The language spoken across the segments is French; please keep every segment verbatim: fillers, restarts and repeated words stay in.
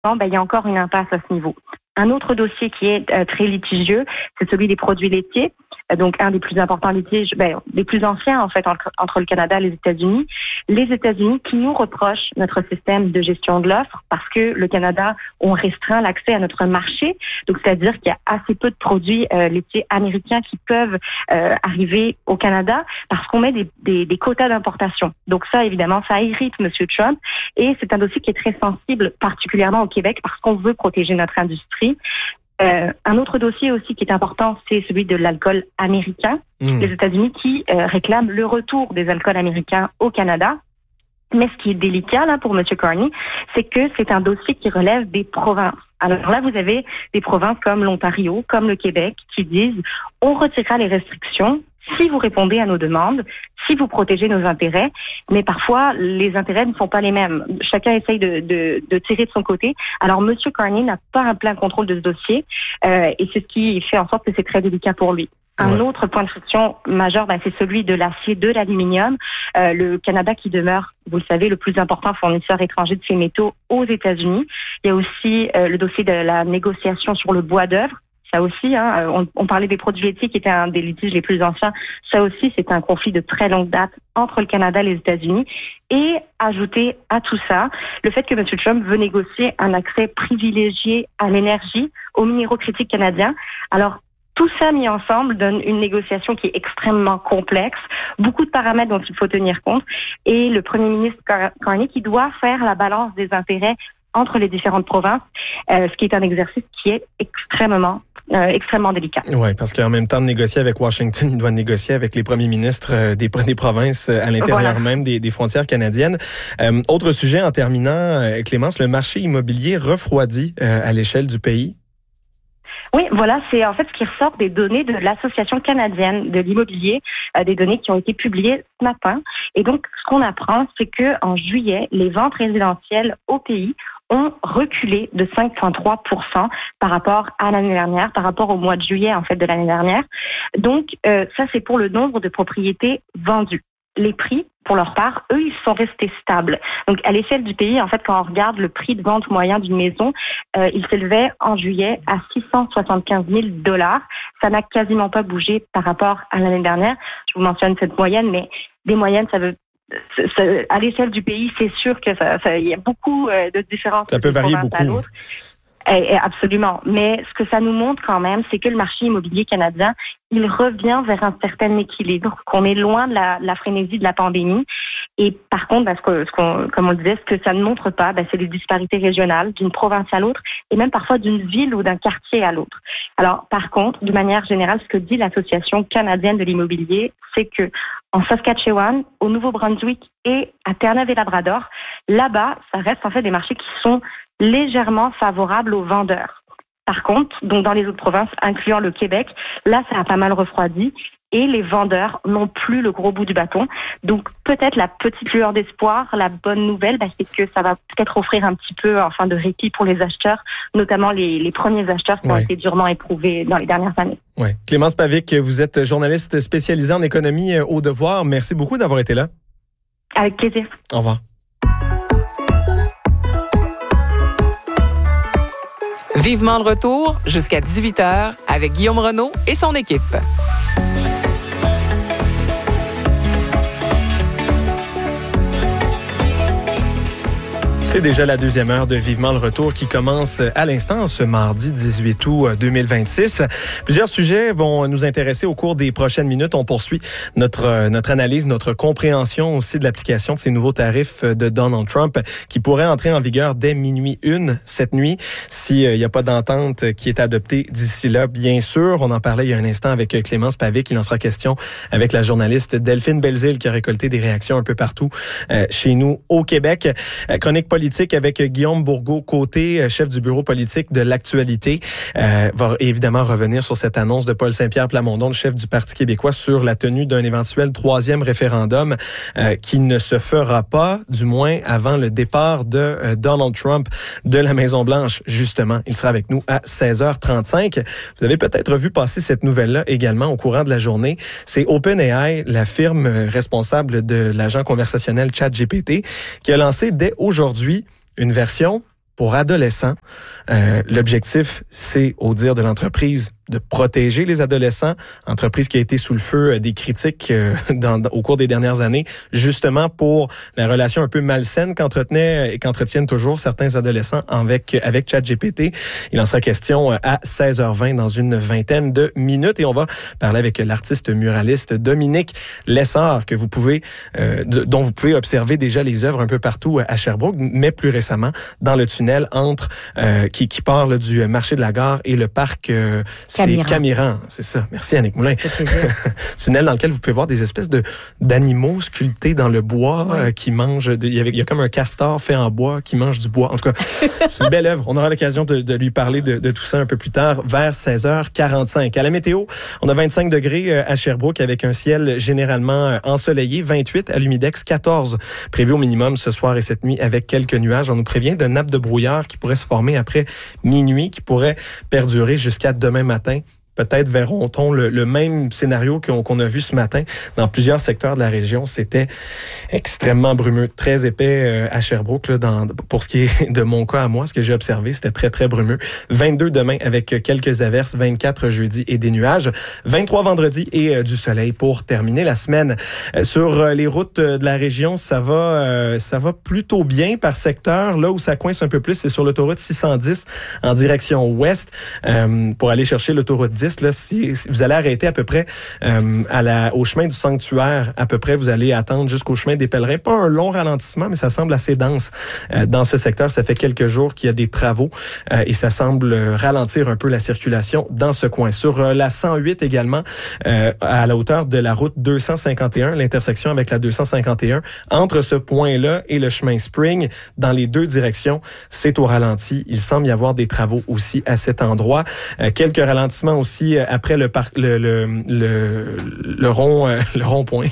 ben, il y a encore une impasse à ce niveau. Un autre dossier qui est euh, très litigieux, c'est celui des produits laitiers. Euh, donc, un des plus importants litiges, ben, des plus anciens, en fait, entre, entre le Canada et les États-Unis. Les États-Unis qui nous reprochent notre système de gestion de l'offre parce que le Canada, on restreint l'accès à notre marché. Donc, c'est-à-dire qu'il y a assez peu de produits euh, laitiers américains qui peuvent euh, arriver au Canada parce qu'on met des, des, des quotas d'importation. Donc, ça, évidemment, ça irrite M. Trump. Et c'est un dossier qui est très sensible, particulièrement au Québec, parce qu'on veut protéger notre industrie. Euh, un autre dossier aussi qui est important, c'est celui de l'alcool américain. Mmh. Les États-Unis qui euh, réclament le retour des alcools américains au Canada. Mais ce qui est délicat là pour M. Carney, c'est que c'est un dossier qui relève des provinces. Alors là, vous avez des provinces comme l'Ontario, comme le Québec, qui disent « on retirera les restrictions si vous répondez à nos demandes, si vous protégez nos intérêts ». Mais parfois, les intérêts ne sont pas les mêmes. Chacun essaye de, de, de tirer de son côté. Alors, M. Carney n'a pas un plein contrôle de ce dossier euh, et c'est ce qui fait en sorte que c'est très délicat pour lui. Un ouais. autre point de friction majeur, ben, c'est celui de l'acier, de l'aluminium. Euh, le Canada qui demeure, vous le savez, le plus important fournisseur étranger de ces métaux aux États-Unis. Il y a aussi euh, le dossier de la négociation sur le bois d'œuvre. Ça aussi, hein, on, on parlait des produits laitiers qui étaient un des litiges les plus anciens. Ça aussi, c'est un conflit de très longue date entre le Canada et les États-Unis. Et ajouter à tout ça le fait que M. Trump veut négocier un accès privilégié à l'énergie, aux minéraux critiques canadiens. Alors, tout ça mis ensemble donne une négociation qui est extrêmement complexe, beaucoup de paramètres dont il faut tenir compte, et le premier ministre Carney qui doit faire la balance des intérêts entre les différentes provinces, euh, ce qui est un exercice qui est extrêmement euh, extrêmement délicat. Oui, parce qu'en même temps de négocier avec Washington, il doit négocier avec les premiers ministres euh, des, des provinces euh, à l'intérieur voilà. même des, des frontières canadiennes. Euh, autre sujet en terminant, euh, Clémence, le marché immobilier refroidit euh, à l'échelle du pays. Oui, voilà, c'est en fait ce qui ressort des données de l'Association canadienne de l'immobilier, euh, des données qui ont été publiées ce matin. Et donc, ce qu'on apprend, c'est que en juillet, les ventes résidentielles au pays ont reculé de cinq virgule trois pour cent par rapport à l'année dernière, par rapport au mois de juillet en fait de l'année dernière. Donc, euh, ça c'est pour le nombre de propriétés vendues. Les prix, pour leur part, eux, ils sont restés stables. Donc, à l'échelle du pays, en fait, quand on regarde le prix de vente moyen d'une maison, euh, il s'élevait en juillet à six cent soixante-quinze mille dollars. Ça n'a quasiment pas bougé par rapport à l'année dernière. Je vous mentionne cette moyenne, mais des moyennes, ça veut ça, à l'échelle du pays, c'est sûr que ça, ça, il y a beaucoup euh, de différences. Ça peut varier beaucoup. Et, et absolument. Mais ce que ça nous montre quand même, c'est que le marché immobilier canadien, il revient vers un certain équilibre, qu'on est loin de la, la frénésie de la pandémie. Et par contre, ben, ce que, ce qu'on, comme on le disait, ce que ça ne montre pas, ben, c'est les disparités régionales d'une province à l'autre et même parfois d'une ville ou d'un quartier à l'autre. Alors, par contre, de manière générale, ce que dit l'Association canadienne de l'immobilier, c'est que en Saskatchewan, au Nouveau-Brunswick et à Terre-Neuve et Labrador, là-bas, ça reste en fait des marchés qui sont légèrement favorables aux vendeurs. Par contre, donc dans les autres provinces, incluant le Québec, là, ça a pas mal refroidi et les vendeurs n'ont plus le gros bout du bâton. Donc, peut-être la petite lueur d'espoir, la bonne nouvelle, bah, c'est que ça va peut-être offrir un petit peu enfin, de répit pour les acheteurs, notamment les, les premiers acheteurs qui ouais. ont été durement éprouvés dans les dernières années. Oui. Clémence Pavic, vous êtes journaliste spécialisée en économie au Devoir. Merci beaucoup d'avoir été là. Avec plaisir. Au revoir. Vivement le retour jusqu'à dix-huit heures avec Guillaume Renaud et son équipe. C'est déjà la deuxième heure de Vivement le retour qui commence à l'instant ce mardi dix-huit août deux mille vingt-six. Plusieurs sujets vont nous intéresser au cours des prochaines minutes. On poursuit notre notre analyse, notre compréhension aussi de l'application de ces nouveaux tarifs de Donald Trump qui pourraient entrer en vigueur dès minuit une cette nuit s'il n'y a pas d'entente qui est adoptée d'ici là. Bien sûr, on en parlait il y a un instant avec Clémence Pavic. Il en sera question avec la journaliste Delphine Belzile qui a récolté des réactions un peu partout euh, chez nous au Québec. Euh, chronique politique avec Guillaume Bourgault-Côté, chef du bureau politique de l'actualité, euh, va évidemment revenir sur cette annonce de Paul Saint-Pierre Plamondon, le chef du Parti québécois, sur la tenue d'un éventuel troisième référendum euh, qui ne se fera pas, du moins avant le départ de euh, Donald Trump de la Maison-Blanche, justement. Il sera avec nous à seize heures trente-cinq. Vous avez peut-être vu passer cette nouvelle-là également au courant de la journée. C'est OpenAI, la firme responsable de l'agent conversationnel ChatGPT, qui a lancé dès aujourd'hui une version pour adolescents. Euh, l'objectif, c'est, au dire de l'entreprise, de protéger les adolescents, entreprise qui a été sous le feu des critiques euh, dans, au cours des dernières années, justement pour la relation un peu malsaine qu'entretenaient et qu'entretiennent toujours certains adolescents avec, avec ChatGPT. Il en sera question à seize heures vingt dans une vingtaine de minutes et on va parler avec l'artiste muraliste Dominique Lessard, que vous pouvez, euh, dont vous pouvez observer déjà les œuvres un peu partout à Sherbrooke, mais plus récemment dans le tunnel entre euh, qui, qui part là, du marché de la gare et le parc euh, Camiran. C'est Camiran, c'est ça. Merci Annick Moulin. Tunnel dans lequel vous pouvez voir des espèces de d'animaux sculptés dans le bois ouais. euh, qui mangent. De, il, y a, il y a comme un castor fait en bois qui mange du bois. En tout cas, c'est une belle œuvre. On aura l'occasion de, de lui parler de, de tout ça un peu plus tard, vers seize heures quarante-cinq. À la météo, on a vingt-cinq degrés à Sherbrooke avec un ciel généralement ensoleillé, vingt-huit à l'Humidex, quatorze prévu au minimum ce soir et cette nuit avec quelques nuages. On nous prévient de nappes de brouillard qui pourraient se former après minuit, qui pourraient perdurer jusqu'à demain matin. Peut-être verront-on le, le même scénario qu'on, qu'on a vu ce matin dans plusieurs secteurs de la région. C'était extrêmement brumeux, très épais euh, à Sherbrooke. Là, dans, pour ce qui est de mon cas à moi, ce que j'ai observé, c'était très, très brumeux. vingt-deux demain avec quelques averses, vingt-quatre jeudi et des nuages, vingt-trois vendredi et euh, du soleil pour terminer la semaine. Euh, sur euh, les routes de la région, ça va, euh, ça va plutôt bien par secteur. Là où ça coince un peu plus, c'est sur l'autoroute six cent dix en direction ouest euh, pour aller chercher l'autoroute dix. Là, si, si vous allez arrêter à peu près euh, à la, au chemin du sanctuaire, à peu près, vous allez attendre jusqu'au chemin des pèlerins. Pas un long ralentissement, mais ça semble assez dense euh, dans ce secteur. Ça fait quelques jours qu'il y a des travaux euh, et ça semble ralentir un peu la circulation dans ce coin. Sur euh, la cent huit également, euh, à la hauteur de la route deux cent cinquante et un, l'intersection avec la deux cent cinquante et un, entre ce point-là et le chemin Spring, dans les deux directions, c'est au ralenti. Il semble y avoir des travaux aussi à cet endroit. Euh, quelques ralentissements aussi après le parc, le, le, le, le rond, euh, le rond-point.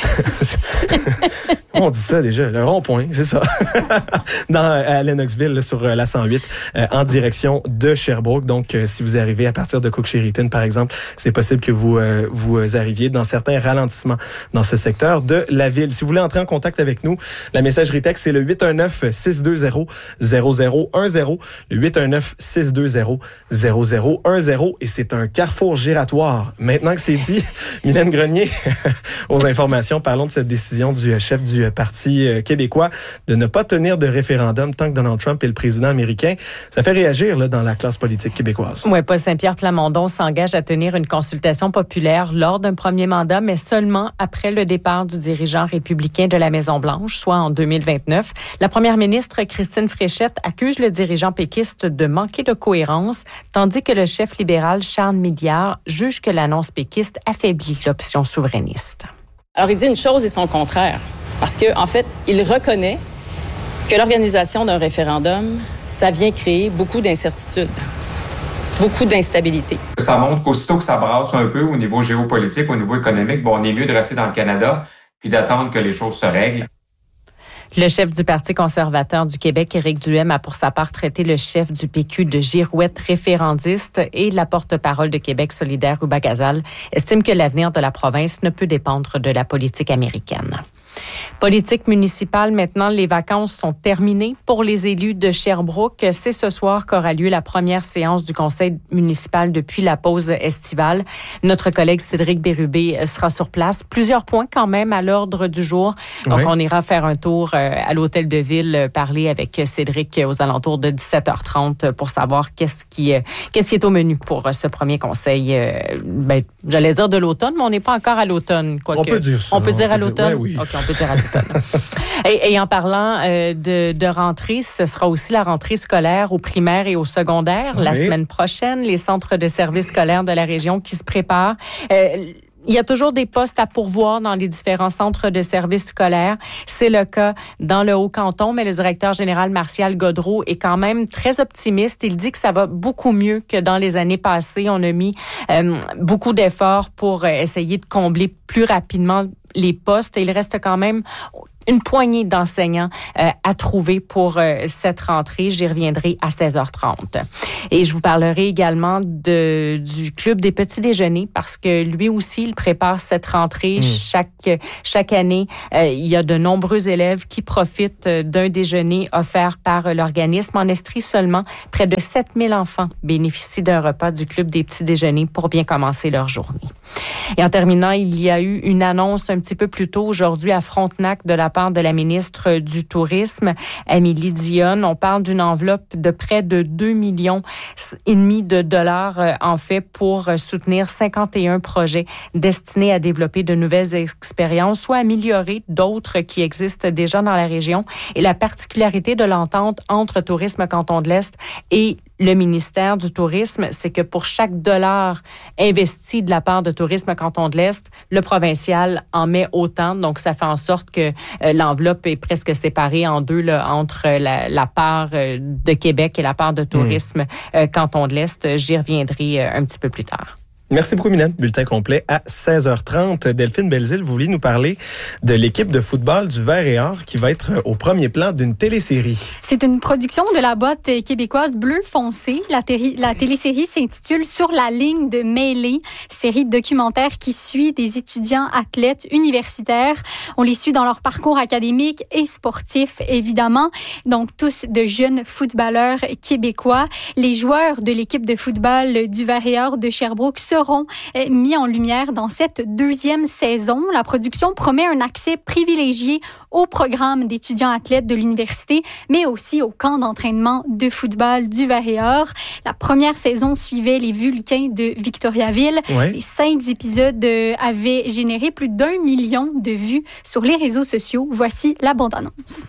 On dit ça déjà, le rond-point, c'est ça. Dans, à Lennoxville, là, sur euh, la cent huit, euh, en direction de Sherbrooke. Donc, euh, si vous arrivez à partir de Cook-Sheridan, par exemple, c'est possible que vous, euh, vous arriviez dans certains ralentissements dans ce secteur de la ville. Si vous voulez entrer en contact avec nous, la messagerie texte, c'est le huit un neuf, six deux zéro, zéro zéro un zéro, le huit un neuf, six deux zéro, zéro zéro un zéro, et c'est un carrefour giratoire. Maintenant que c'est dit, Mylène Grenier, aux informations, parlons de cette décision du chef du Parti québécois de ne pas tenir de référendum tant que Donald Trump est le président américain. Ça fait réagir là, dans la classe politique québécoise. Oui, Paul Saint-Pierre Plamondon s'engage à tenir une consultation populaire lors d'un premier mandat, mais seulement après le départ du dirigeant républicain de la Maison-Blanche, soit en deux mille vingt-neuf. La première ministre Christine Fréchette accuse le dirigeant péquiste de manquer de cohérence, tandis que le chef libéral Charles Milliard juge que l'annonce péquiste affaiblit l'option souverainiste. Alors, il dit une chose et son contraire. Parce qu'en en fait, il reconnaît que l'organisation d'un référendum, ça vient créer beaucoup d'incertitudes, beaucoup d'instabilité. Ça montre qu'aussitôt que ça brasse un peu au niveau géopolitique, au niveau économique, bon, on est mieux de rester dans le Canada puis d'attendre que les choses se règlent. Le chef du Parti conservateur du Québec, Éric Duhem, a pour sa part traité le chef du P Q de girouette référendiste, et la porte-parole de Québec solidaire, Ruba Gazal, estime que l'avenir de la province ne peut dépendre de la politique américaine. Politique municipale, maintenant, les vacances sont terminées pour les élus de Sherbrooke. C'est ce soir qu'aura lieu la première séance du conseil municipal depuis la pause estivale. Notre collègue Cédric Bérubé sera sur place. Plusieurs points quand même à l'ordre du jour. Donc, oui. On ira faire un tour à l'hôtel de ville, parler avec Cédric aux alentours de dix-sept heures trente pour savoir qu'est-ce qui, qu'est-ce qui est au menu pour ce premier conseil. Ben, j'allais dire de l'automne, mais on n'est pas encore à l'automne. On peut dire ça. On peut dire on à l'automne? Dire, ouais, oui. OK, on peut dire à l'automne. et, et en parlant euh, de, de rentrée, ce sera aussi la rentrée scolaire au primaire et au secondaire. Oui. La semaine prochaine, les centres de services scolaires de la région qui se préparent. Euh, Il y a toujours des postes à pourvoir dans les différents centres de services scolaires. C'est le cas dans le Haut-Canton, mais le directeur général Martial Godreau est quand même très optimiste. Il dit que ça va beaucoup mieux que dans les années passées. On a mis euh, beaucoup d'efforts pour essayer de combler plus rapidement les postes. Il reste quand même une poignée d'enseignants euh, à trouver pour euh, cette rentrée. J'y reviendrai à seize heures trente. Et je vous parlerai également de, du Club des petits déjeuners parce que lui aussi, il prépare cette rentrée. Mmh. Chaque, chaque année, euh, il y a de nombreux élèves qui profitent d'un déjeuner offert par l'organisme. En Estrie seulement, près de sept mille enfants bénéficient d'un repas du Club des petits déjeuners pour bien commencer leur journée. Et en terminant, il y a eu une annonce un petit peu plus tôt aujourd'hui à Frontenac de la part de la ministre du Tourisme, Amélie Dionne. On parle d'une enveloppe de près de deux millions et demi de dollars, euh, en fait, pour soutenir cinquante et un projets destinés à développer de nouvelles expériences, soit améliorer d'autres qui existent déjà dans la région. Et la particularité de l'entente entre Tourisme Canton de l'Est et le ministère du Tourisme, c'est que pour chaque dollar investi de la part de Tourisme Canton de l'Est, le provincial en met autant. Donc, ça fait en sorte que euh, l'enveloppe est presque séparée en deux là, entre la, la part euh, de Québec et la part de Tourisme mmh. euh, Canton de l'Est. J'y reviendrai euh, un petit peu plus tard. Merci beaucoup, Mylène. Bulletin complet à seize heures trente. Delphine Belzile, vous vouliez nous parler de l'équipe de football du Vert et Or qui va être au premier plan d'une télésérie. C'est une production de la boîte québécoise Bleu Foncé. La, téri- la télésérie s'intitule Sur la ligne de mêlée, série documentaire qui suit des étudiants athlètes universitaires. On les suit dans leur parcours académique et sportif, évidemment. Donc, tous de jeunes footballeurs québécois. Les joueurs de l'équipe de football du Vert et Or de Sherbrooke seront mis en lumière dans cette deuxième saison. La production promet un accès privilégié au programme d'étudiants athlètes de l'université, mais aussi au camp d'entraînement de football du Vert et Or. La première saison suivait les Vulcains de Victoriaville. Ouais. Les cinq épisodes avaient généré plus d'un million de vues sur les réseaux sociaux. Voici la bande-annonce.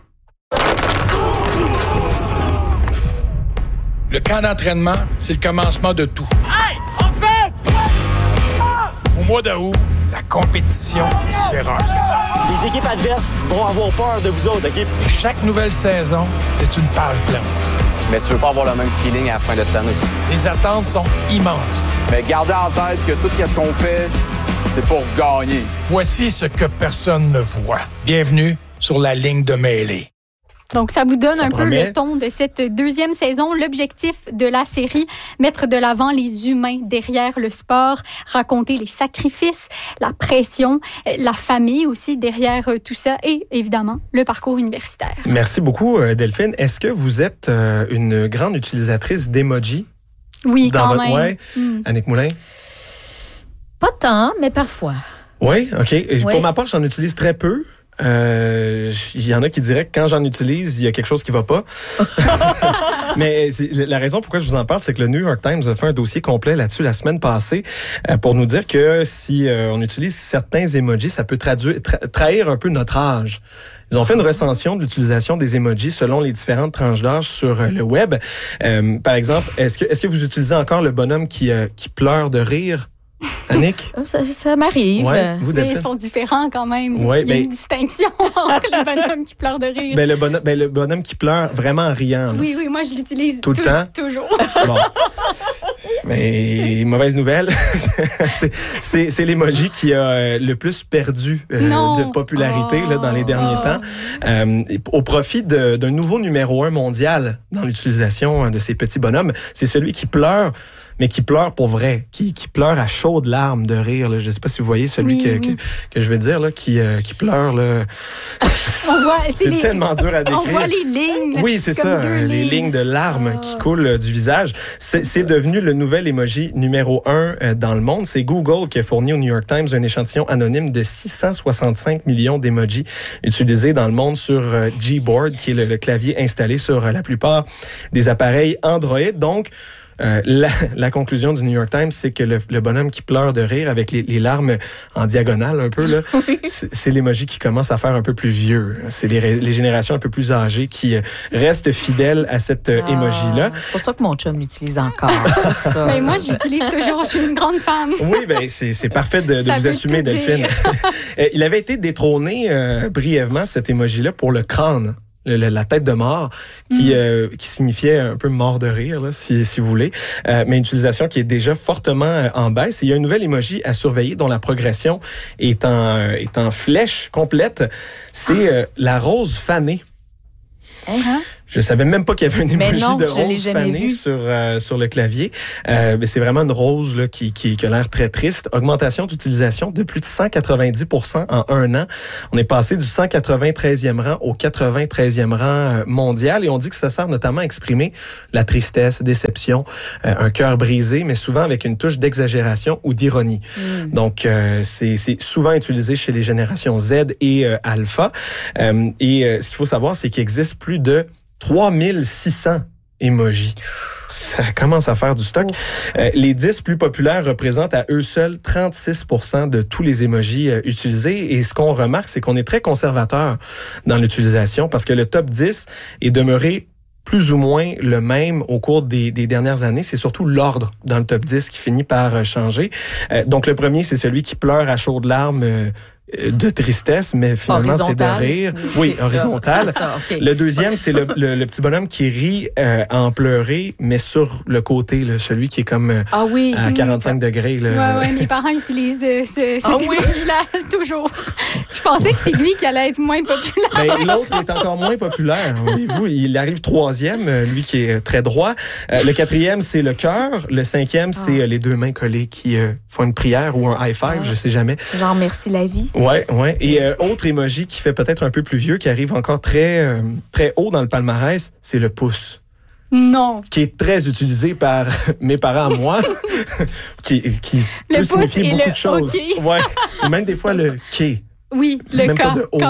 Le camp d'entraînement, c'est le commencement de tout. Hey, on fait! Au mois d'août, la compétition est féroce. Les équipes adverses vont avoir peur de vous autres, OK? Et chaque nouvelle saison, c'est une page blanche. Mais tu veux pas avoir le même feeling à la fin de cette année. Les attentes sont immenses. Mais gardez en tête que tout ce qu'on fait, c'est pour gagner. Voici ce que personne ne voit. Bienvenue sur la ligne de mêlée. Donc, ça vous donne ça un promet. peu le ton de cette deuxième saison. L'objectif de la série, mettre de l'avant les humains derrière le sport, raconter les sacrifices, la pression, la famille aussi derrière tout ça et, évidemment, le parcours universitaire. Merci beaucoup, Delphine. Est-ce que vous êtes une grande utilisatrice d'emojis? Oui, dans quand votre... même. Ouais. Mm. Annick Moulin? Pas tant, mais parfois. Oui, OK. Oui. Pour ma part, j'en utilise très peu. Il euh, y en a qui diraient que quand j'en utilise, il y a quelque chose qui va pas. Mais c'est, la raison pourquoi je vous en parle, c'est que le New York Times a fait un dossier complet là-dessus la semaine passée euh, pour nous dire que si euh, on utilise certains emojis, ça peut traduire, tra- trahir un peu notre âge. Ils ont fait une recension de l'utilisation des emojis selon les différentes tranches d'âge sur euh, le web. Euh, par exemple, est-ce que, est-ce que vous utilisez encore le bonhomme qui, euh, qui pleure de rire? Annick? Ça, ça m'arrive. Ouais, vous, mais ils sont différents quand même. Ouais, Il y a ben, une distinction entre le bonhomme qui pleure de rire. Ben, le, bonhomme, ben, le bonhomme qui pleure vraiment en riant. Là. Oui, oui, moi je l'utilise tout, tout le temps. Toujours. Bon. Mais mauvaise nouvelle, c'est, c'est, c'est l'emoji qui a le plus perdu euh, de popularité oh, là, dans les derniers oh. temps, euh, au profit de, d'un nouveau numéro un mondial dans l'utilisation de ces petits bonhommes. C'est celui qui pleure, mais qui pleure pour vrai, qui, qui pleure à chaudes larmes de rire. Là. Je ne sais pas si vous voyez celui oui, que, oui. que, que je veux dire, là, qui, euh, qui pleure. Là. On voit, c'est c'est les, tellement dur à décrire. On voit les lignes. Oui, c'est, c'est ça, les lignes. lignes de larmes oh. qui coulent du visage. C'est, c'est devenu le nouvel emoji numéro un dans le monde. C'est Google qui a fourni au New York Times un échantillon anonyme de six cent soixante-cinq millions d'emojis utilisés dans le monde sur Gboard, qui est le, le clavier installé sur la plupart des appareils Android. Donc, Euh, la, la conclusion du New York Times, c'est que le, le bonhomme qui pleure de rire avec les, les larmes en diagonale un peu, là, oui. c'est, c'est l'emoji qui commence à faire un peu plus vieux. C'est les, les générations un peu plus âgées qui restent fidèles à cette ah, emoji-là. C'est pour ça que mon chum l'utilise encore. ça. Mais moi, je l'utilise toujours. Je suis une grande fan. Oui, ben c'est, c'est parfait de, de vous assumer, Delphine. Il avait été détrôné euh, brièvement, cet emoji-là, pour le crâne. le, le, la tête de mort, qui, mm. euh, qui signifiait un peu mort de rire, là, si, si vous voulez, euh, mais une utilisation qui est déjà fortement euh, en baisse. Et il y a un nouvel emoji à surveiller dont la progression est en, euh, est en flèche complète. C'est euh, la rose fanée. Uh-huh. Je savais même pas qu'il y avait un emoji non, de rose fanée sur euh, sur le clavier. Euh, mais c'est vraiment une rose là qui qui, qui a l'air très triste. Augmentation d'utilisation de plus de cent quatre-vingt-dix pour cent en un an. On est passé du cent quatre-vingt-treizième rang au quatre-vingt-treizième rang mondial et on dit que ça sert notamment à exprimer la tristesse, déception, euh, un cœur brisé, mais souvent avec une touche d'exagération ou d'ironie. Mm. Donc euh, c'est c'est souvent utilisé chez les générations Z et euh, Alpha. Euh, et euh, ce qu'il faut savoir, c'est qu'il existe plus de trois mille six cents emojis. Ça commence à faire du stock. Oh. Euh, les dix plus populaires représentent à eux seuls trente-six pour cent de tous les emojis euh, utilisés. Et ce qu'on remarque, c'est qu'on est très conservateur dans l'utilisation parce que le top dix est demeuré plus ou moins le même au cours des, des dernières années. C'est surtout l'ordre dans le top dix qui finit par changer. Euh, donc, le premier, c'est celui qui pleure à chaudes larmes euh, de tristesse, mais finalement, c'est de rire. Oui, horizontal. Ah, ça, okay. Le deuxième, c'est le, le, le petit bonhomme qui rit euh, en pleurer, mais sur le côté, là, celui qui est comme euh, ah, oui. à quarante-cinq mmh. degrés. Là. Ouais, ouais, mes parents utilisent euh, ce, cet ah, image-là oui. toujours. Je pensais que c'est lui qui allait être moins populaire. Ben, l'autre est encore moins populaire. Voyez-vous, il arrive troisième, lui qui est très droit. Euh, le quatrième, c'est le cœur. Le cinquième, ah. c'est euh, les deux mains collées qui euh, font une prière ou un high five, ah. je sais jamais. Genre merci la vie. Ouais, ouais. Et euh, autre emoji qui fait peut-être un peu plus vieux, qui arrive encore très, euh, très haut dans le palmarès, c'est le pouce. Non. Qui est très utilisé par mes parents à moi, qui, qui peut signifier beaucoup de choses. Okay. Ouais. Et même des fois le quai. Oui, le même cas, pas de haut.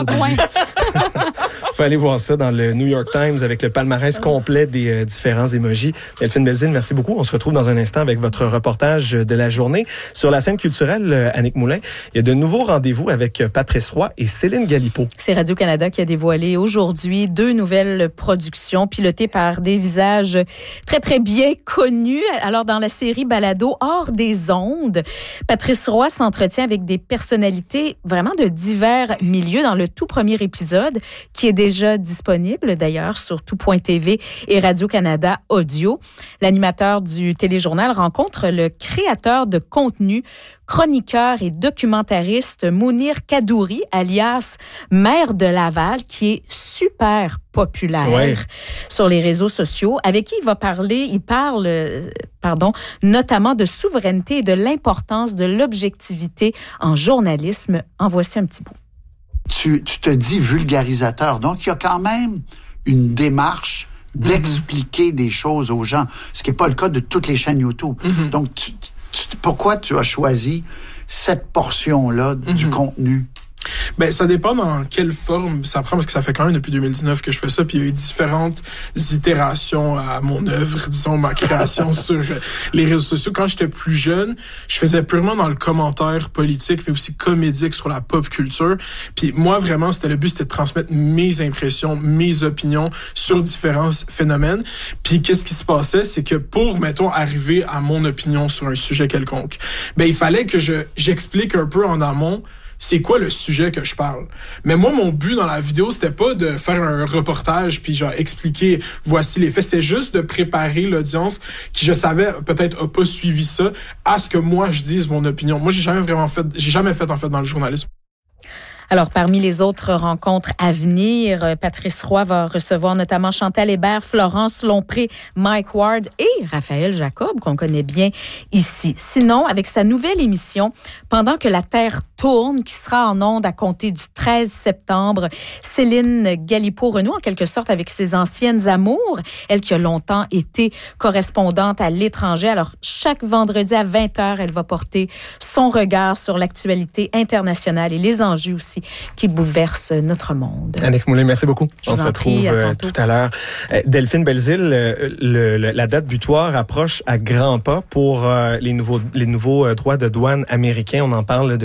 Faut aller voir ça dans le New York Times avec le palmarès complet des euh, différents emojis. Delphine Belzile, merci beaucoup. On se retrouve dans un instant avec votre reportage de la journée. Sur la scène culturelle, euh, Annick Moulin, il y a de nouveaux rendez-vous avec Patrice Roy et Céline Galipeau. C'est Radio-Canada qui a dévoilé aujourd'hui deux nouvelles productions pilotées par des visages très, très bien connus. Alors, dans la série Balado Hors des ondes, Patrice Roy s'entretient avec des personnalités vraiment de divers milieux dans le tout premier épisode qui est déjà disponible d'ailleurs sur tout point T V et Radio-Canada Audio. L'animateur du téléjournal rencontre le créateur de contenu, chroniqueur et documentariste Mounir Kadouri, alias Maire de Laval, qui est super populaire ouais. sur les réseaux sociaux, avec qui il va parler, il parle, pardon, notamment de souveraineté et de l'importance de l'objectivité en journalisme. En voici un petit bout. Tu, tu te dis vulgarisateur, donc il y a quand même une démarche d'expliquer mm-hmm. des choses aux gens, ce qui n'est pas le cas de toutes les chaînes YouTube. Mm-hmm. Donc, tu, tu, pourquoi tu as choisi cette portion-là mm-hmm. du contenu? Ben, ça dépend dans quelle forme ça prend, parce que ça fait quand même depuis deux mille dix-neuf que je fais ça, puis il y a eu différentes itérations à mon œuvre, disons, ma création sur les réseaux sociaux. Quand j'étais plus jeune, je faisais purement dans le commentaire politique, mais aussi comédique sur la pop culture. Puis moi, vraiment, c'était le but, c'était de transmettre mes impressions, mes opinions sur différents phénomènes. Puis qu'est-ce qui se passait, c'est que pour, mettons, arriver à mon opinion sur un sujet quelconque, ben, il fallait que je, j'explique un peu en amont c'est quoi le sujet que je parle. Mais moi, mon but dans la vidéo, c'était pas de faire un reportage puis genre expliquer voici les faits. C'était juste de préparer l'audience qui, je savais, peut-être a pas suivi ça, à ce que moi, je dise mon opinion. Moi, j'ai jamais vraiment fait, j'ai jamais fait, en fait, dans le journalisme. Alors, parmi les autres rencontres à venir, Patrice Roy va recevoir notamment Chantal Hébert, Florence Lompré, Mike Ward et Raphaël Jacob, qu'on connaît bien ici. Sinon, avec sa nouvelle émission, Pendant que la Terre tourne, qui sera en ondes à compter du treize septembre, Céline Galipeau renoue en quelque sorte avec ses anciennes amours, elle qui a longtemps été correspondante à l'étranger. Alors, chaque vendredi à vingt heures, elle va porter son regard sur l'actualité internationale et les enjeux aussi qui bouleverse notre monde. Annick Moulin, merci beaucoup. Je On se retrouve prie, à tout à l'heure. Euh, Delphine Belzile, le, le, la date butoir approche à grands pas pour euh, les nouveaux, les nouveaux droits de douane américains. On en parle depuis le début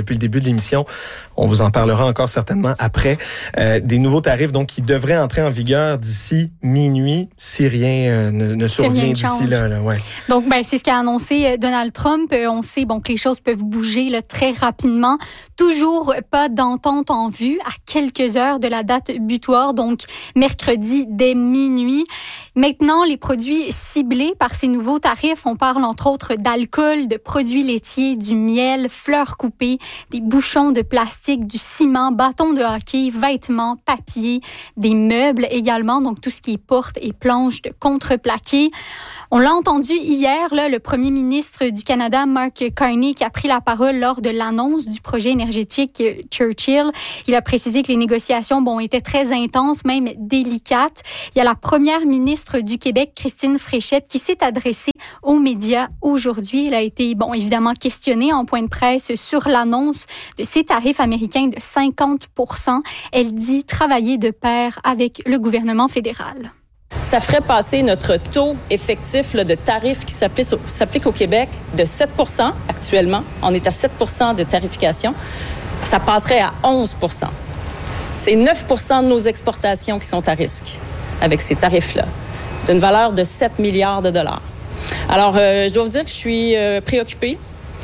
de l'émission. On vous en parlera encore certainement après. Euh, des nouveaux tarifs donc qui devraient entrer en vigueur d'ici minuit si rien euh, ne, ne survient d'ici là. là ouais. Donc, ben, c'est ce qu'a annoncé Donald Trump. Euh, on sait bon, que les choses peuvent bouger là, très rapidement. Toujours pas d'entente en vue à quelques heures de la date butoir, donc mercredi dès minuit. Maintenant, les produits ciblés par ces nouveaux tarifs, on parle entre autres d'alcool, de produits laitiers, du miel, fleurs coupées, des bouchons de plastique, du ciment, bâtons de hockey, vêtements, papier, des meubles également, donc tout ce qui est portes et planches de contreplaqué. On l'a entendu hier, là, le premier ministre du Canada, Mark Carney, qui a pris la parole lors de l'annonce du projet énergétique Churchill. Il a précisé que les négociations, bon, étaient très intenses, même délicates. Il y a la première ministre du Québec, Christine Fréchette, qui s'est adressée aux médias aujourd'hui. Elle a été, bon, évidemment questionnée en point de presse sur l'annonce de ces tarifs américains de cinquante pour cent. Elle dit travailler de pair avec le gouvernement fédéral. Ça ferait passer notre taux effectif là, de tarifs qui s'applique au, s'applique au Québec de sept pour cent actuellement. On est à sept pour cent de tarification. Ça passerait à onze pour cent. C'est neuf pour cent de nos exportations qui sont à risque avec ces tarifs-là, d'une valeur de sept milliards de dollars. Alors, euh, je dois vous dire que je suis euh, préoccupée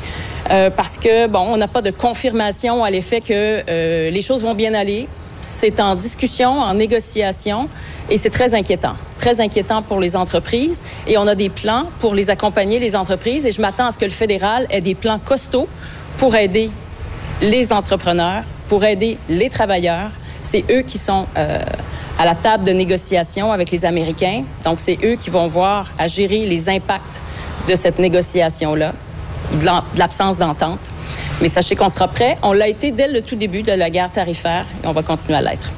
euh, parce que, bon, on n'a pas de confirmation à l'effet que euh, les choses vont bien aller. C'est en discussion, en négociation, et c'est très inquiétant. Très inquiétant pour les entreprises. Et on a des plans pour les accompagner, les entreprises, et je m'attends à ce que le fédéral ait des plans costauds pour aider les entrepreneurs, pour aider les travailleurs. C'est eux qui sont euh, à la table de négociation avec les Américains. Donc, c'est eux qui vont voir à gérer les impacts de cette négociation-là, de l'absence d'entente. Mais sachez qu'on sera prêt. On l'a été dès le tout début de la guerre tarifaire et on va continuer à l'être.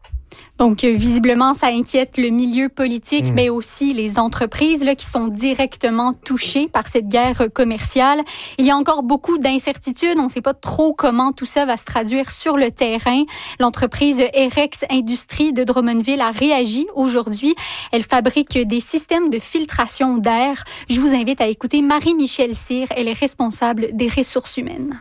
Donc, visiblement, ça inquiète le milieu politique, mmh. mais aussi les entreprises là, qui sont directement touchées par cette guerre commerciale. Il y a encore beaucoup d'incertitudes. On ne sait pas trop comment tout ça va se traduire sur le terrain. L'entreprise Erex Industries de Drummondville a réagi aujourd'hui. Elle fabrique des systèmes de filtration d'air. Je vous invite à écouter Marie-Michelle Cyr. Elle est responsable des ressources humaines.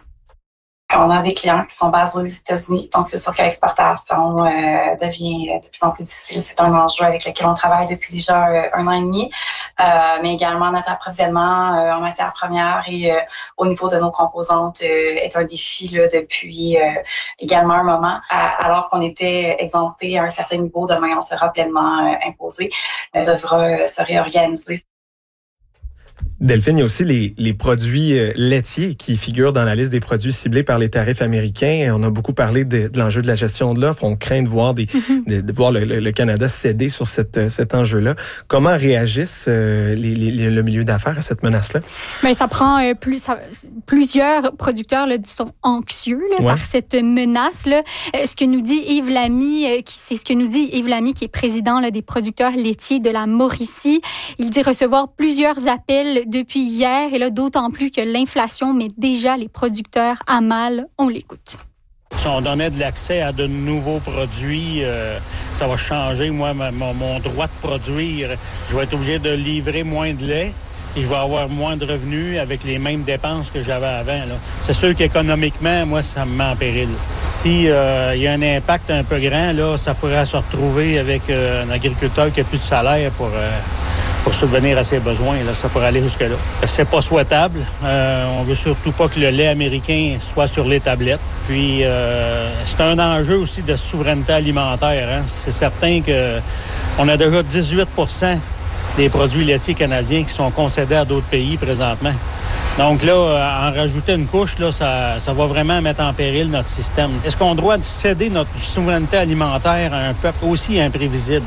On a des clients qui sont basés aux États-Unis, donc c'est sûr que l'exportation euh, devient de plus en plus difficile. C'est un enjeu avec lequel on travaille depuis déjà euh, un an et demi, euh, mais également notre approvisionnement euh, en matières premières et euh, au niveau de nos composantes euh, est un défi là, depuis euh, également un moment. À, alors qu'on était exempté à un certain niveau, demain on sera pleinement euh, imposé. On devra euh, se réorganiser. Delphine, il y a aussi les, les produits laitiers qui figurent dans la liste des produits ciblés par les tarifs américains. On a beaucoup parlé de, de l'enjeu de la gestion de l'offre. On craint de voir, des, mm-hmm. de, de voir le, le Canada céder sur cette, cet enjeu-là. Comment réagissent euh, les, les, le milieu d'affaires à cette menace-là? Bien, ça prend euh, plus, ça, plusieurs producteurs là, sont anxieux là, ouais. par cette menace-là. Euh, ce que nous dit Yves Lamy, euh, qui, c'est ce que nous dit Yves Lamy, qui est président là, des producteurs laitiers de la Mauricie. Il dit recevoir plusieurs appels depuis hier, et là, d'autant plus que l'inflation met déjà les producteurs à mal. On l'écoute. Si on donnait de l'accès à de nouveaux produits, euh, ça va changer, moi, mon, mon droit de produire. Je vais être obligé de livrer moins de lait et je vais avoir moins de revenus avec les mêmes dépenses que j'avais avant. Là. C'est sûr qu'économiquement, moi, ça me met en péril. Si euh, il y a un impact un peu grand, là, ça pourrait se retrouver avec euh, un agriculteur qui n'a plus de salaire pour... Euh, pour subvenir à ses besoins. Là, ça pourrait aller jusque-là. C'est pas souhaitable. Euh, on veut surtout pas que le lait américain soit sur les tablettes. Puis, euh, c'est un enjeu aussi de souveraineté alimentaire. Hein. C'est certain que on a déjà dix-huit pour cent des produits laitiers canadiens qui sont concédés à d'autres pays présentement. Donc là, en rajouter une couche, là, ça, ça va vraiment mettre en péril notre système. Est-ce qu'on doit céder notre souveraineté alimentaire à un peuple aussi imprévisible?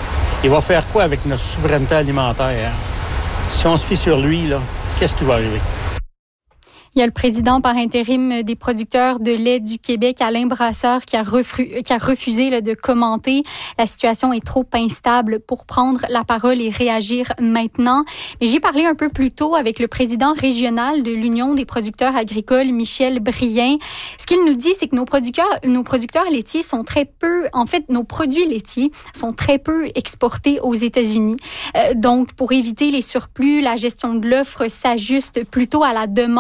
Il va faire quoi avec notre souveraineté alimentaire? Si on se fie sur lui, là, qu'est-ce qui va arriver? Il y a le président par intérim des producteurs de lait du Québec, Alain Brassard, qui a, refru- qui a refusé là, de commenter. La situation est trop instable pour prendre la parole et réagir maintenant. Mais j'ai parlé un peu plus tôt avec le président régional de l'Union des producteurs agricoles, Michel Brien. Ce qu'il nous dit, c'est que nos producteurs, nos producteurs laitiers sont très peu, en fait, nos produits laitiers sont très peu exportés aux États-Unis. Euh, donc, pour éviter les surplus, la gestion de l'offre s'ajuste plutôt à la demande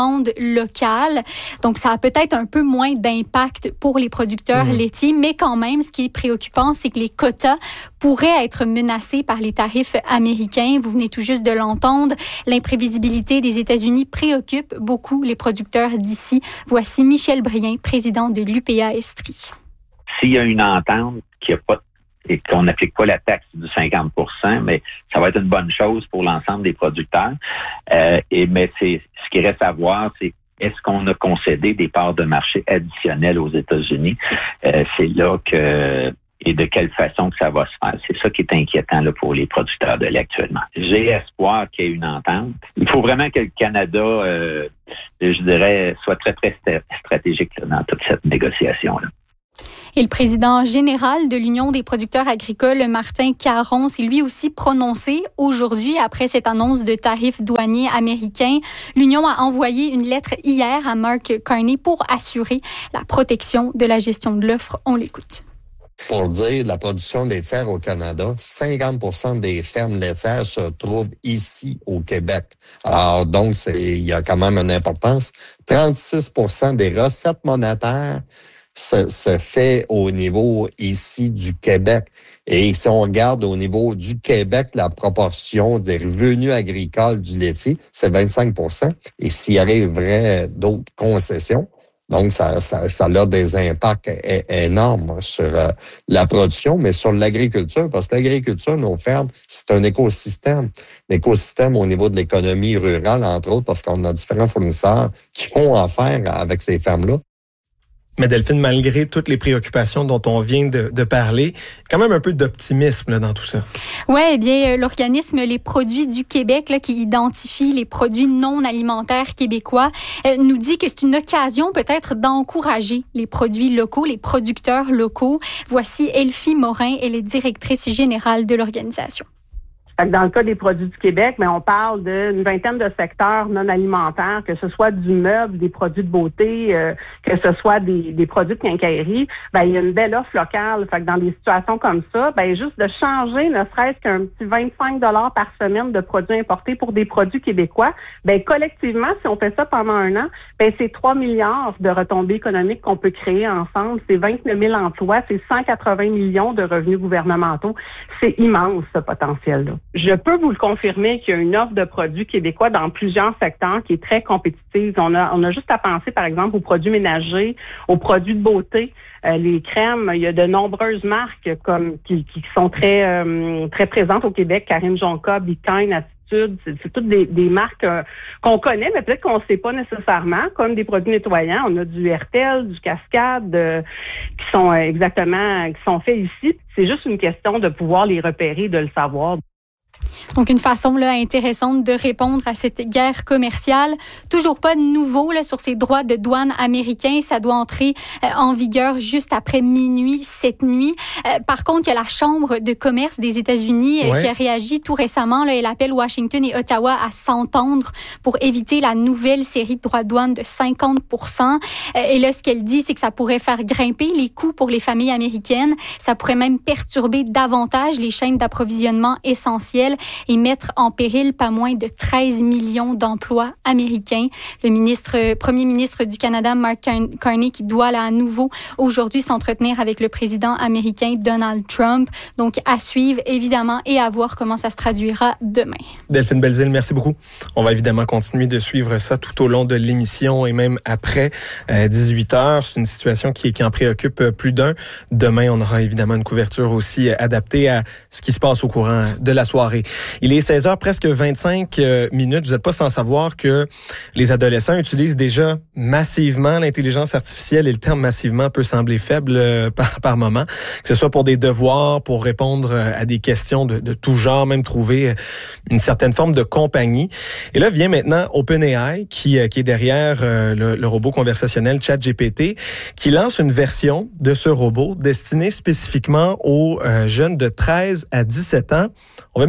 locales. Donc, ça a peut-être un peu moins d'impact pour les producteurs mmh. laitiers, mais quand même, ce qui est préoccupant, c'est que les quotas pourraient être menacés par les tarifs américains. Vous venez tout juste de l'entendre. L'imprévisibilité des États-Unis préoccupe beaucoup les producteurs d'ici. Voici Michel Brien, président de l'U P A Estrie. S'il y a une entente qui a pas et qu'on n'applique pas la taxe du cinquante pour cent, mais ça va être une bonne chose pour l'ensemble des producteurs. Euh, et mais c'est ce qui reste à voir, c'est est-ce qu'on a concédé des parts de marché additionnelles aux États-Unis? Euh, c'est là que et de quelle façon que ça va se faire. C'est ça qui est inquiétant là, pour les producteurs de lait actuellement. J'ai espoir qu'il y ait une entente. Il faut vraiment que le Canada, euh, je dirais, soit très, très stratégique là, dans toute cette négociation-là. Et le président général de l'Union des producteurs agricoles, Martin Caron, s'est lui aussi prononcé aujourd'hui après cette annonce de tarifs douaniers américains. L'Union a envoyé une lettre hier à Mark Carney pour assurer la protection de la gestion de l'offre. On l'écoute. Pour dire la production laitière au Canada, cinquante pour cent des fermes laitières se trouvent ici au Québec. Alors donc, c'est, il y a quand même une importance. trente-six pour cent des recettes monétaires se, se fait au niveau ici du Québec. Et si on regarde au niveau du Québec, la proportion des revenus agricoles du laitier, c'est vingt-cinq pour cent. Et s'il arriverait d'autres concessions, donc, ça, ça, ça a des impacts énormes sur euh, la production, mais sur l'agriculture, parce que l'agriculture, nos fermes, c'est un écosystème. L'écosystème au niveau de l'économie rurale, entre autres, parce qu'on a différents fournisseurs qui font affaire avec ces fermes-là. Mais Delphine, malgré toutes les préoccupations dont on vient de, de parler, quand même un peu d'optimisme là, dans tout ça. Oui, eh bien, euh, l'organisme Les Produits du Québec, là, qui identifie les produits non alimentaires québécois, euh, nous dit que c'est une occasion peut-être d'encourager les produits locaux, les producteurs locaux. Voici Elfie Morin, elle est directrice générale de l'organisation. Dans le cas des produits du Québec, mais on parle d'une vingtaine de secteurs non alimentaires, que ce soit du meuble, des produits de beauté, euh, que ce soit des, des produits de quincaillerie. Ben, il y a une belle offre locale. Fait que dans des situations comme ça, ben, juste de changer, ne serait-ce qu'un petit vingt-cinq dollars par semaine de produits importés pour des produits québécois, ben, collectivement, si on fait ça pendant un an, ben, c'est trois milliards de retombées économiques qu'on peut créer ensemble. C'est vingt-neuf mille emplois, c'est cent quatre-vingts millions de revenus gouvernementaux. C'est immense, ce potentiel-là. Je peux vous le confirmer qu'il y a une offre de produits québécois dans plusieurs secteurs qui est très compétitive. On a, on a juste à penser, par exemple, aux produits ménagers, aux produits de beauté, euh, les crèmes. Il y a de nombreuses marques comme qui, qui sont très, euh, très présentes au Québec. Karine Jonca, Be Kind, Attitude, c'est, c'est toutes des, des marques euh, qu'on connaît, mais peut-être qu'on ne sait pas nécessairement, comme des produits nettoyants. On a du Hertel, du Cascade, euh, qui sont euh, exactement, qui sont faits ici. C'est juste une question de pouvoir les repérer, de le savoir. Donc, une façon là, intéressante de répondre à cette guerre commerciale. Toujours pas de nouveau là, sur ces droits de douane américains. Ça doit entrer euh, en vigueur juste après minuit cette nuit. Euh, par contre, il y a la Chambre de commerce des États-Unis euh, ouais. qui a réagi tout récemment. Là, elle appelle Washington et Ottawa à s'entendre pour éviter la nouvelle série de droits de douane de cinquante pour cent. Euh, et là, ce qu'elle dit, c'est que ça pourrait faire grimper les coûts pour les familles américaines. Ça pourrait même perturber davantage les chaînes d'approvisionnement essentielles et mettre en péril pas moins de treize millions d'emplois américains. Le ministre, premier ministre du Canada, Mark Carney, qui doit là, à nouveau aujourd'hui s'entretenir avec le président américain Donald Trump. Donc, à suivre, évidemment, et à voir comment ça se traduira demain. Delphine Belzile, merci beaucoup. On va évidemment continuer de suivre ça tout au long de l'émission et même après euh, dix-huit heures. C'est une situation qui, qui en préoccupe plus d'un. Demain, on aura évidemment une couverture aussi adaptée à ce qui se passe au courant de la soirée. Il est seize heures, presque vingt-cinq minutes. Vous n'êtes pas sans savoir que les adolescents utilisent déjà massivement l'intelligence artificielle et le terme massivement peut sembler faible euh, par, par moment. Que ce soit pour des devoirs, pour répondre à des questions de, de tout genre, même trouver une certaine forme de compagnie. Et là vient maintenant OpenAI qui, qui est derrière euh, le, le robot conversationnel ChatGPT qui lance une version de ce robot destinée spécifiquement aux euh, jeunes de treize à dix-sept ans. On va mettre davantage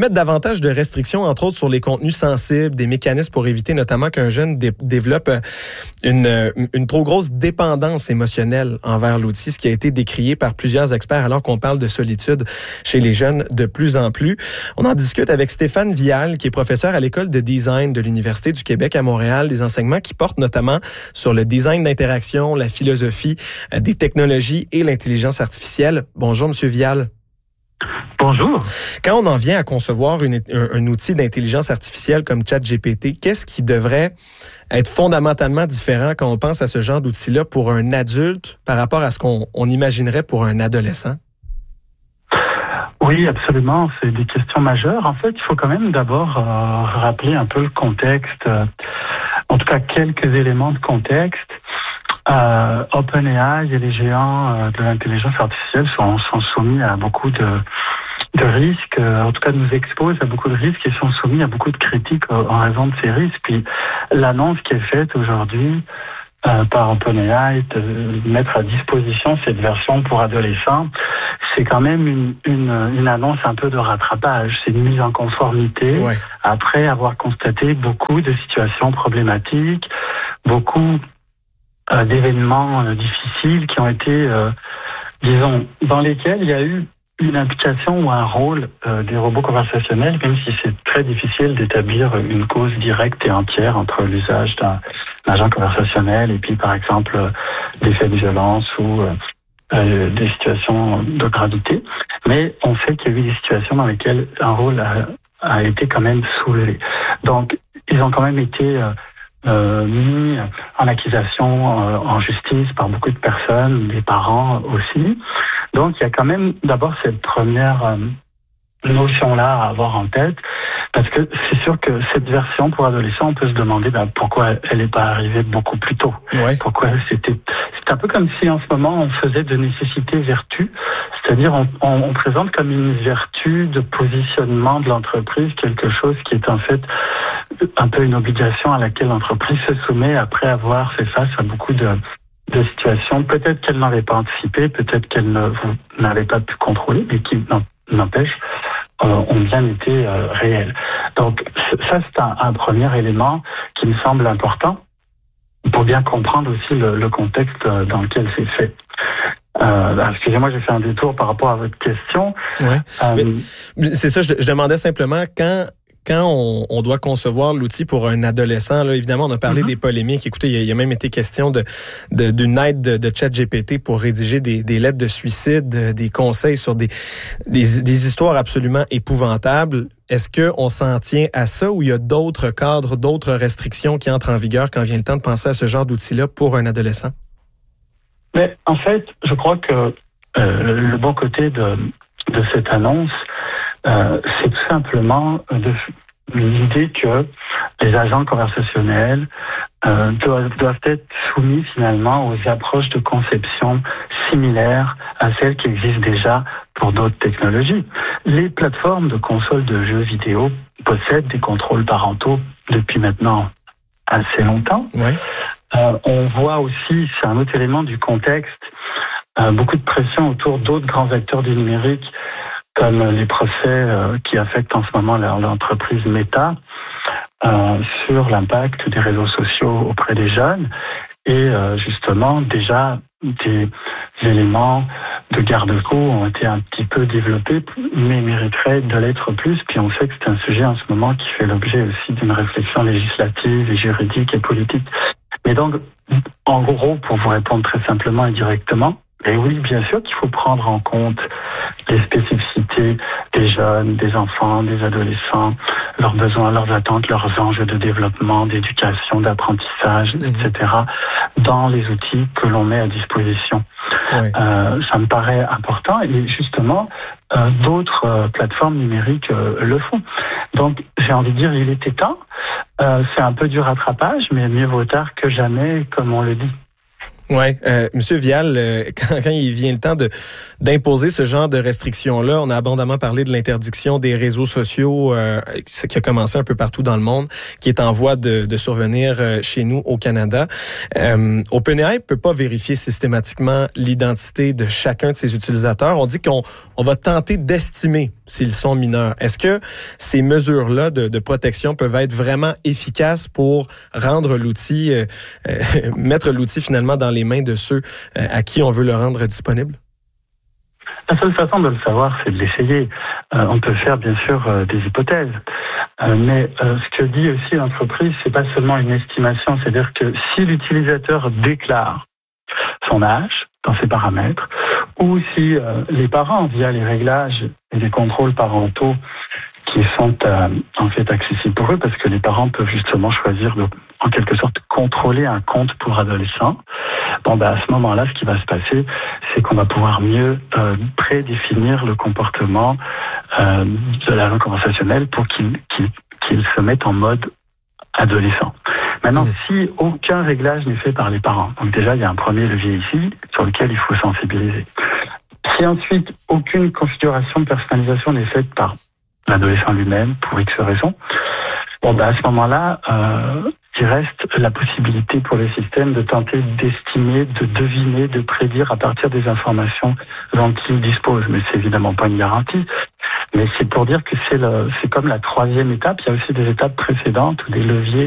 davantage de restrictions, entre autres sur les contenus sensibles, des mécanismes pour éviter notamment qu'un jeune dé- développe une, une trop grosse dépendance émotionnelle envers l'outil, ce qui a été décrié par plusieurs experts alors qu'on parle de solitude chez les jeunes de plus en plus. On en discute avec Stéphane Vial, qui est professeur à l'École de design de l'Université du Québec à Montréal, des enseignements qui portent notamment sur le design d'interaction, la philosophie euh, des technologies et l'intelligence artificielle. Bonjour, Monsieur Vial. Bonjour. Quand on en vient à concevoir une, un, un outil d'intelligence artificielle comme ChatGPT, qu'est-ce qui devrait être fondamentalement différent quand on pense à ce genre d'outil-là pour un adulte par rapport à ce qu'on on imaginerait pour un adolescent? Oui, absolument. C'est des questions majeures. En fait, il faut quand même d'abord euh, rappeler un peu le contexte, euh, en tout cas quelques éléments de contexte. Euh, OpenAI et les géants euh, de l'intelligence artificielle sont, sont soumis à beaucoup de, de risques, euh, en tout cas nous exposent à beaucoup de risques et sont soumis à beaucoup de critiques euh, en raison de ces risques. Puis l'annonce qui est faite aujourd'hui euh, par OpenAI de mettre à disposition cette version pour adolescents, c'est quand même une, une, une annonce un peu de rattrapage. C'est une mise en conformité ouais. après avoir constaté beaucoup de situations problématiques, beaucoup Euh, d'événements euh, difficiles qui ont été, euh, disons, dans lesquels il y a eu une implication ou un rôle euh, des robots conversationnels, même si c'est très difficile d'établir une cause directe et entière entre l'usage d'un, d'un agent conversationnel et puis, par exemple, euh, des faits de violence ou euh, euh, des situations de gravité. Mais on sait qu'il y a eu des situations dans lesquelles un rôle a, a été quand même soulevé. Donc, ils ont quand même été... Euh, Euh, mis en accusation euh, en justice par beaucoup de personnes, des parents aussi. Donc il y a quand même d'abord cette première euh, notion-là à avoir en tête, parce que c'est sûr que cette version pour adolescents, on peut se demander ben, pourquoi elle n'est pas arrivée beaucoup plus tôt. Ouais. Pourquoi c'était... C'est un peu comme si en ce moment on faisait de nécessité vertu, c'est-à-dire on, on, on présente comme une vertu de positionnement de l'entreprise quelque chose qui est en fait un peu une obligation à laquelle l'entreprise se soumet après avoir fait face à beaucoup de, de situations. Peut-être qu'elle n'avait pas anticipé, peut-être qu'elle ne, vous n'avez pas pu contrôler, mais qui n'empêche, euh, ont bien été euh, réelles. Donc ça, c'est un, un premier élément qui me semble important pour bien comprendre aussi le, le contexte dans lequel c'est fait. Euh, excusez-moi, j'ai fait un détour par rapport à votre question. Ouais. Euh, c'est ça, je, je demandais simplement quand... Quand on, on doit concevoir l'outil pour un adolescent, là, évidemment, on a parlé mm-hmm. des polémiques. Écoutez, il y, a, il y a même été question de, de, d'une aide de, de ChatGPT pour rédiger des, des lettres de suicide, des conseils sur des, des, des histoires absolument épouvantables. Est-ce qu'on s'en tient à ça ou il y a d'autres cadres, d'autres restrictions qui entrent en vigueur quand vient le temps de penser à ce genre d'outil-là pour un adolescent? Mais en fait, je crois que euh, le bon côté de, de cette annonce, Euh, c'est tout simplement de, l'idée que les agents conversationnels euh, doivent, doivent être soumis finalement aux approches de conception similaires à celles qui existent déjà pour d'autres technologies. Les plateformes de consoles de jeux vidéo possèdent des contrôles parentaux depuis maintenant assez longtemps. Ouais. Euh, on voit aussi, c'est un autre élément du contexte, euh, beaucoup de pression autour d'autres grands acteurs du numérique comme les procès euh, qui affectent en ce moment l'entreprise Meta euh, sur l'impact des réseaux sociaux auprès des jeunes. Et euh, justement, déjà, des éléments de garde-fou ont été un petit peu développés, mais mériteraient de l'être plus. Puis on sait que c'est un sujet en ce moment qui fait l'objet aussi d'une réflexion législative et juridique et politique. Mais donc, en gros, pour vous répondre très simplement et directement, et oui, bien sûr qu'il faut prendre en compte les spécificités des jeunes, des enfants, des adolescents, leurs besoins, leurs attentes, leurs enjeux de développement, d'éducation, d'apprentissage, mmh. et cetera, dans les outils que l'on met à disposition. Oui. Euh, ça me paraît important et justement, euh, d'autres euh, plateformes numériques euh, le font. Donc, j'ai envie de dire, il était temps. Euh, c'est un peu du rattrapage, mais mieux vaut tard que jamais, comme on le dit. Oui, euh, Monsieur Vial, euh, quand, quand il vient le temps de d'imposer ce genre de restrictions-là, on a abondamment parlé de l'interdiction des réseaux sociaux euh, qui a commencé un peu partout dans le monde, qui est en voie de, de survenir euh, chez nous au Canada. Euh, OpenAI peut pas vérifier systématiquement l'identité de chacun de ses utilisateurs. On dit qu'on on va tenter d'estimer s'ils sont mineurs. Est-ce que ces mesures-là de, de protection peuvent être vraiment efficaces pour rendre l'outil, euh, euh, mettre l'outil finalement dans les mains de ceux euh, à qui on veut le rendre disponible? La seule façon de le savoir, c'est de l'essayer. Euh, on peut faire bien sûr euh, des hypothèses, euh, mais euh, ce que dit aussi l'entreprise, c'est pas seulement une estimation, c'est-à-dire que si l'utilisateur déclare son âge dans ses paramètres, ou si euh, les parents, via les réglages et les contrôles parentaux qui sont euh, en fait accessibles pour eux, parce que les parents peuvent justement choisir de, en quelque sorte, contrôler un compte pour adolescents. Bon, ben à ce moment-là, ce qui va se passer, c'est qu'on va pouvoir mieux euh, prédéfinir le comportement euh, de la langue conversationnelle pour qu'il, qu'il, qu'il se mette en mode adolescent. Maintenant, mmh. si aucun réglage n'est fait par les parents, donc déjà, il y a un premier levier ici sur lequel il faut sensibiliser. Si ensuite, aucune configuration de personnalisation n'est faite par l'adolescent lui-même, pour X raisons, bon, ben à ce moment-là, euh, il reste la possibilité pour les systèmes de tenter d'estimer, de deviner, de prédire à partir des informations dont ils disposent. Mais c'est évidemment pas une garantie. Mais c'est pour dire que c'est, le, c'est comme la troisième étape. Il y a aussi des étapes précédentes ou des leviers